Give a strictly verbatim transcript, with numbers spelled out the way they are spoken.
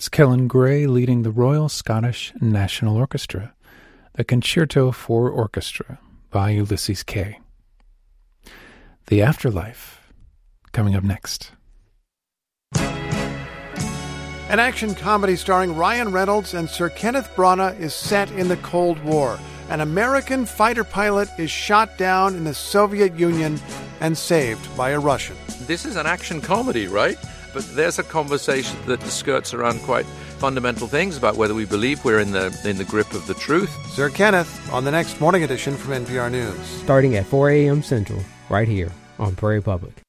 It's Kellen Gray leading the Royal Scottish National Orchestra, the Concerto for Orchestra by Ulysses Kay. The Afterlife, coming up next. An action comedy starring Ryan Reynolds and Sir Kenneth Branagh is set in the Cold War. An American fighter pilot is shot down in the Soviet Union and saved by a Russian. This is an action comedy, right? But there's a conversation that skirts around quite fundamental things about whether we believe we're in the in the grip of the truth. Sir Kenneth on the next Morning Edition from N P R News. Starting at four a.m. Central, right here on Prairie Public.